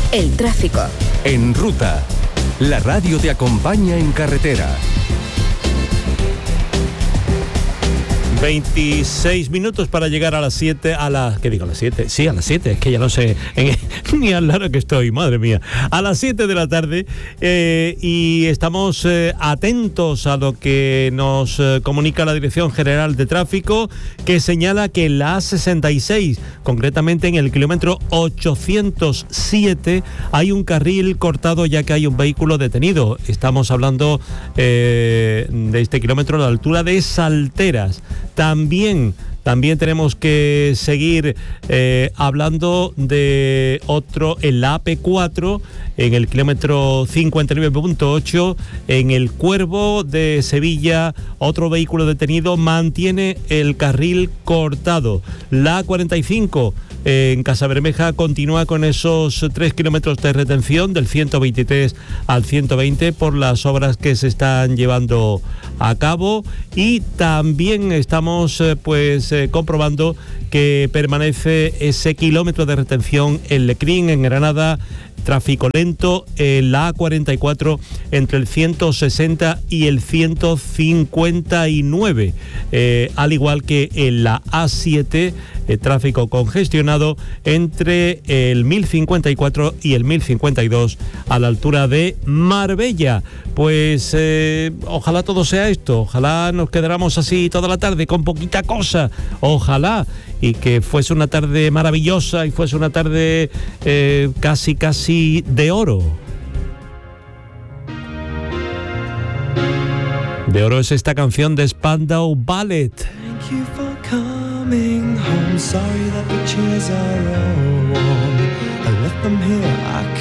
El tráfico. En Ruta, la radio te acompaña en carretera. 26 minutos para llegar a las 7, ¿qué digo? ¿A las 7? Sí, a las 7, es que ya no sé ni a la hora que estoy, madre mía. A las 7 de la tarde y estamos atentos a lo que nos comunica la Dirección General de Tráfico, que señala que en la A66, concretamente en el kilómetro 807, hay un carril cortado ya que hay un vehículo detenido. Estamos hablando de este kilómetro a la altura de Salteras. También tenemos que seguir hablando de otro en la AP4, en el kilómetro 59.8, en el Cuervo de Sevilla, otro vehículo detenido mantiene el carril cortado. La A45 en Casabermeja continúa con esos 3 kilómetros de retención del 123 al 120 por las obras que se están llevando a cabo, y también estamos comprobando que permanece ese kilómetro de retención en Lecrín, en Granada. Tráfico lento en la A44 entre el 160 y el 159, al igual que en la A7, tráfico congestionado entre el 1054 y el 1052 a la altura de Marbella. Pues ojalá todo sea esto, ojalá nos quedáramos así toda la tarde con poquita cosa, ojalá, y que fuese una tarde maravillosa y fuese una tarde casi de oro. De oro es esta canción de Spandau Ballet. Thank you for coming home. Sorry that the chairs are all warm. I left them here.